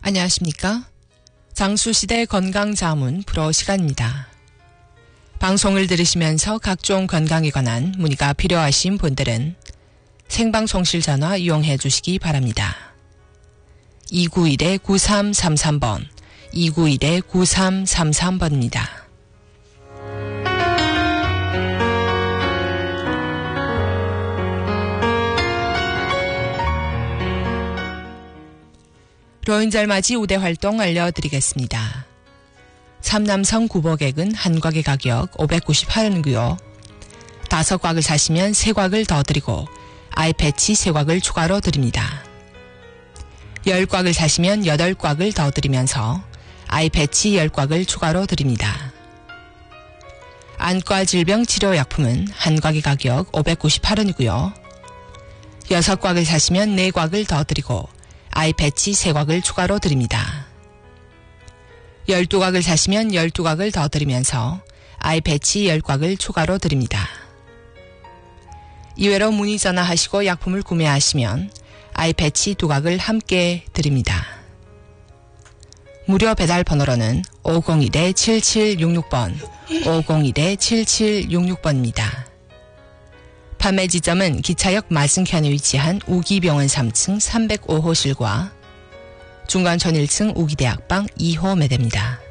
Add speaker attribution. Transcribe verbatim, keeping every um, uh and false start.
Speaker 1: 안녕하십니까? 장수시대 건강자문 프로 시간입니다. 방송을 들으시면서 각종 건강에 관한 문의가 필요하신 분들은 생방송실 전화 이용해 주시기 바랍니다. 이구일 구삼삼삼 번, 이구일 구삼삼삼 번입니다. 로인절맞이 우대 활동 알려드리겠습니다. 참남성 구보객은 한 곽의 가격 오백구십팔 원이고요. 다섯 곽을 사시면 세 곽을 더 드리고 아이패치 세 곽을 추가로 드립니다. 열 곽을 사시면 여덟 곽을 더 드리면서 아이패치 열 곽을 추가로 드립니다. 안과 질병 치료약품은 한 곽의 가격 오백구십팔 원이고요. 여섯 곽을 사시면 네 곽을 더 드리고 아이패치 세 곽을 추가로 드립니다. 열두 곽을 사시면 열두 곽을 더 드리면서 아이패치 열 곽을 추가로 드립니다. 이외로 문의 전화하시고 약품을 구매하시면 아이패치 두 곽을 함께 드립니다. 무료 배달 번호로는 오공일 칠칠육육 번, 오공일 칠칠육육 번입니다. 판매 지점은 기차역 맞은편에 위치한 우기병원 삼 층 삼백오 호실과 중간촌 일 층 우기대학방 이 호 매대입니다.